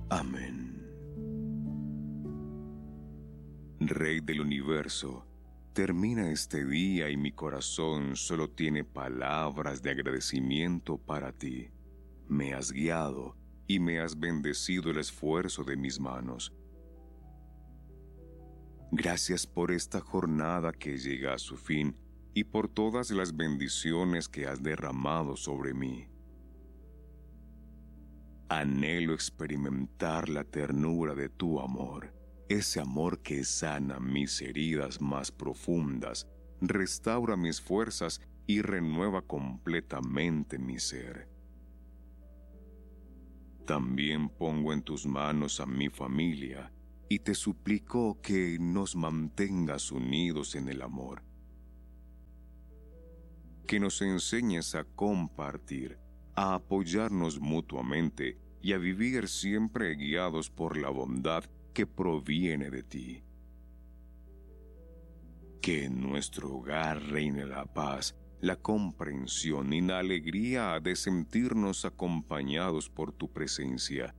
Amén. Rey del universo, termina este día y mi corazón solo tiene palabras de agradecimiento para ti. Me has guiado y me has bendecido el esfuerzo de mis manos. Gracias por esta jornada que llega a su fin y por todas las bendiciones que has derramado sobre mí. Anhelo experimentar la ternura de tu amor, ese amor que sana mis heridas más profundas, restaura mis fuerzas y renueva completamente mi ser. También pongo en tus manos a mi familia y te suplico que nos mantengas unidos en el amor. Que nos enseñes a compartir, a apoyarnos mutuamente y a vivir siempre guiados por la bondad que proviene de ti. Que en nuestro hogar reine la paz, la comprensión y la alegría de sentirnos acompañados por tu presencia.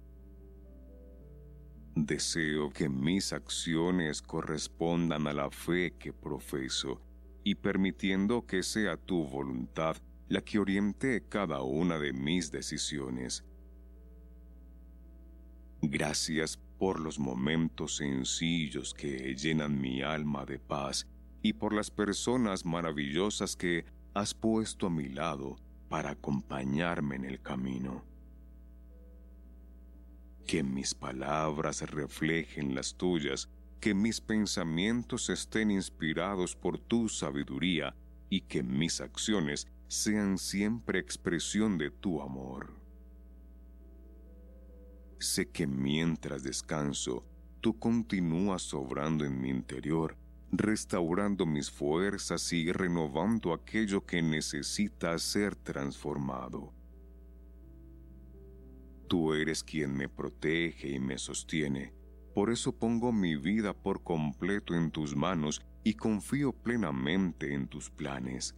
Deseo que mis acciones correspondan a la fe que profeso y permitiendo que sea tu voluntad la que oriente cada una de mis decisiones. Gracias por los momentos sencillos que llenan mi alma de paz y por las personas maravillosas que has puesto a mi lado para acompañarme en el camino. Que mis palabras reflejen las tuyas, que mis pensamientos estén inspirados por tu sabiduría y que mis acciones sean siempre expresión de tu amor. Sé que mientras descanso, tú continúas obrando en mi interior, restaurando mis fuerzas y renovando aquello que necesita ser transformado. Tú eres quien me protege y me sostiene. Por eso pongo mi vida por completo en tus manos y confío plenamente en tus planes.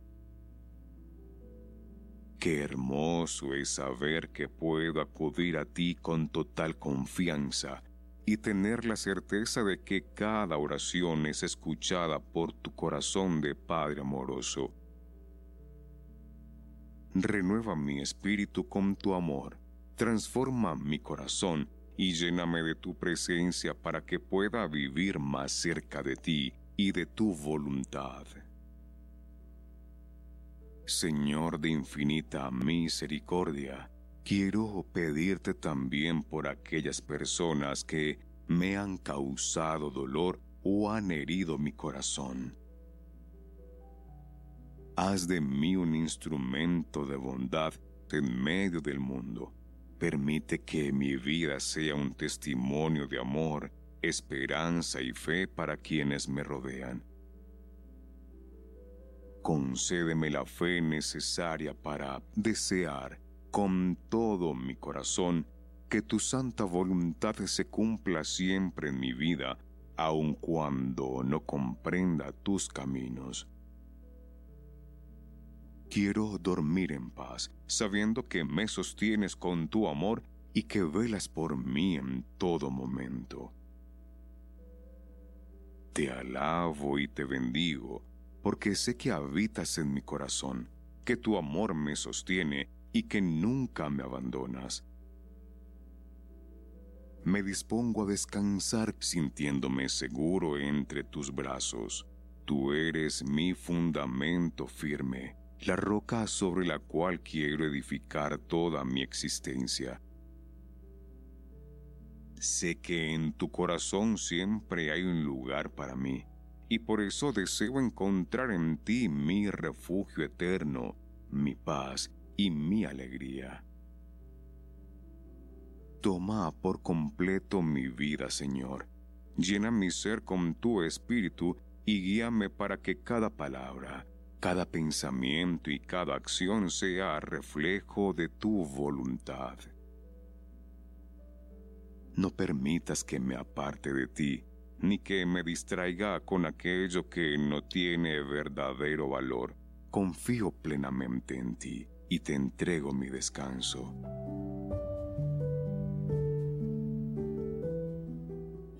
Qué hermoso es saber que puedo acudir a ti con total confianza y tener la certeza de que cada oración es escuchada por tu corazón de Padre amoroso. Renueva mi espíritu con tu amor, transforma mi corazón y lléname de tu presencia para que pueda vivir más cerca de ti y de tu voluntad. Señor de infinita misericordia, quiero pedirte también por aquellas personas que me han causado dolor o han herido mi corazón. Haz de mí un instrumento de bondad en medio del mundo. Permite que mi vida sea un testimonio de amor, esperanza y fe para quienes me rodean. Concédeme la fe necesaria para desear con todo mi corazón que tu santa voluntad se cumpla siempre en mi vida, aun cuando no comprenda tus caminos. Quiero dormir en paz, sabiendo que me sostienes con tu amor y que velas por mí en todo momento. Te alabo y te bendigo, porque sé que habitas en mi corazón, que tu amor me sostiene y que nunca me abandonas. Me dispongo a descansar sintiéndome seguro entre tus brazos. Tú eres mi fundamento firme, la roca sobre la cual quiero edificar toda mi existencia. Sé que en tu corazón siempre hay un lugar para mí, y por eso deseo encontrar en ti mi refugio eterno, mi paz y mi alegría. Toma por completo mi vida, Señor. Llena mi ser con tu espíritu y guíame para que cada palabra, cada pensamiento y cada acción sea reflejo de tu voluntad. No permitas que me aparte de ti, ni que me distraiga con aquello que no tiene verdadero valor. Confío plenamente en ti y te entrego mi descanso.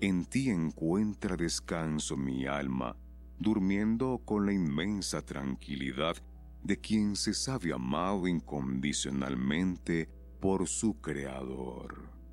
En ti encuentra descanso mi alma, durmiendo con la inmensa tranquilidad de quien se sabe amado incondicionalmente por su Creador.